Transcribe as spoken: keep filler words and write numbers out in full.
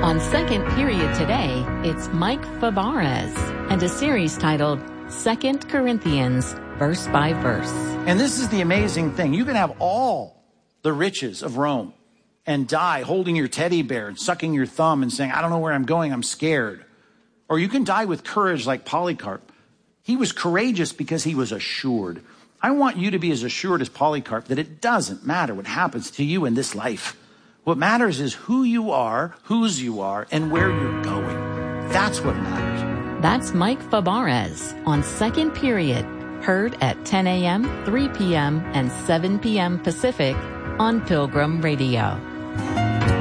On Second Period today, it's Mike Fabarez and a series titled Second Corinthians, Verse by Verse. And this is the amazing thing. You can have all the riches of Rome and die holding your teddy bear and sucking your thumb and saying, I don't know where I'm going, I'm scared. Or you can die with courage like Polycarp. He was courageous because he was assured. I want you to be as assured as Polycarp that it doesn't matter what happens to you in this life. What matters is who you are, whose you are, and where you're going. That's what matters. That's Mike Fabarez on Second Period, heard at ten a.m., three p.m., and seven p.m. Pacific on Pilgrim Radio.